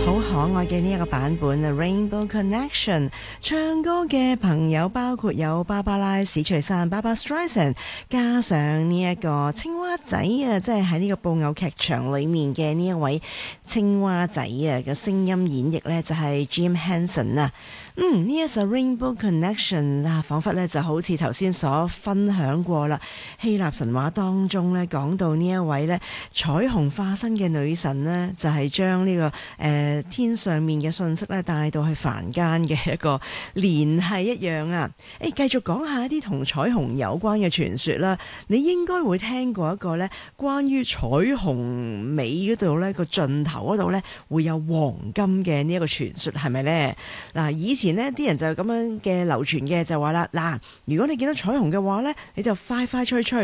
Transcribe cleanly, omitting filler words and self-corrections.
好可愛嘅呢一個版本啊 Rainbow Connection， 唱歌嘅朋友包括有芭芭拉史翠珊 Barbra Streisand， 加上呢一個青蛙仔啊，即係喺呢個布偶劇場裏面嘅呢一位青蛙仔啊嘅聲音演繹呢，就係 Jim Henson 啊。呢一首 Rainbow Connection 啊，彷彿呢就好似頭先所分享過啦，希臘神話當中呢，講到呢一位呢彩虹化身嘅女神呢，就係將呢個天上面嘅信息咧帶到去凡間嘅一個聯繫一樣啊！繼續講下一啲同彩虹有關嘅傳說啦。你應該會聽過一個咧，關於彩虹尾嗰度咧個盡頭嗰度咧會有黃金嘅呢一個傳說，係咪呢？嗱，以前呢啲人就咁樣嘅流傳嘅，就話啦，嗱，如果你見到彩虹嘅話咧，你就快快脆脆